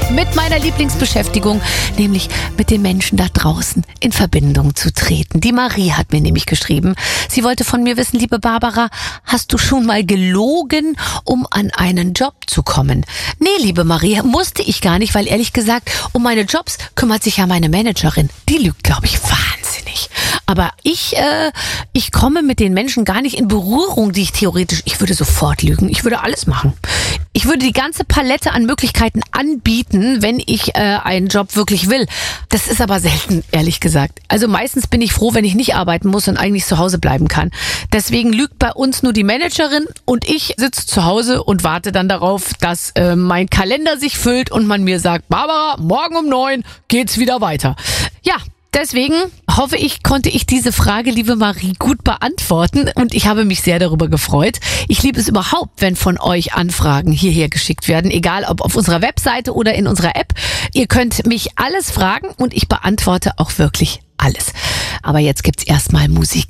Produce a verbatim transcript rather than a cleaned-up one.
mit meiner Lieblingsbeschäftigung, nämlich mit den Menschen da draußen in Verbindung zu treten. Die Marie hat mir nämlich geschrieben, sie wollte von mir wissen, liebe Barbara, hast du schon mal gelogen, um an einen Job zu kommen? Nee, liebe Marie, musste ich gar nicht, weil ehrlich gesagt, um meine Jobs kümmert sich ja meine Managerin. Die lügt, glaube ich, wahnsinnig. Aber ich, äh, ich komme mit den Menschen gar nicht in Berührung, die ich theoretisch, ich würde sofort lügen, ich würde alles machen. Ich würde die ganze Palette an Möglichkeiten anbieten, wenn ich äh, einen Job wirklich will. Das ist aber selten, ehrlich gesagt. Also meistens bin ich froh, wenn ich nicht arbeiten muss und eigentlich zu Hause bleiben kann. Deswegen lügt bei uns nur die Managerin und ich sitze zu Hause und warte dann darauf, dass äh, mein Kalender sich füllt und man mir sagt, Barbara, morgen um neun geht's wieder weiter. Ja. Deswegen hoffe ich, konnte ich diese Frage, liebe Marie, gut beantworten und ich habe mich sehr darüber gefreut. Ich liebe es überhaupt, wenn von euch Anfragen hierher geschickt werden, egal ob auf unserer Webseite oder in unserer App. Ihr könnt mich alles fragen und ich beantworte auch wirklich alles. Aber jetzt gibt's erstmal Musik.